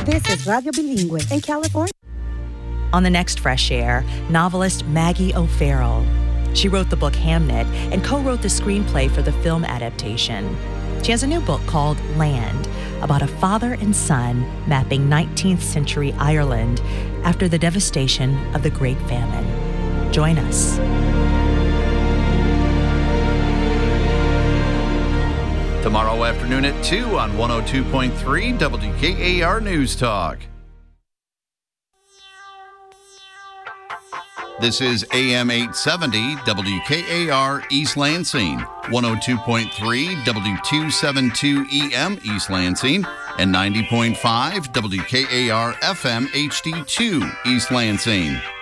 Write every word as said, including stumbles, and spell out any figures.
This is Radio Bilingüe in California. On the next Fresh Air, novelist Maggie O'Farrell. She wrote the book Hamnet and co-wrote the screenplay for the film adaptation. She has a new book called Land, about a father and son mapping nineteenth century Ireland after the devastation of the Great Famine. Join us. Tomorrow afternoon at two on one oh two point three W K A R News Talk. This is A M eight seventy W K A R East Lansing, one oh two point three W two seventy-two E M East Lansing, and ninety point five W K A R F M H D two East Lansing.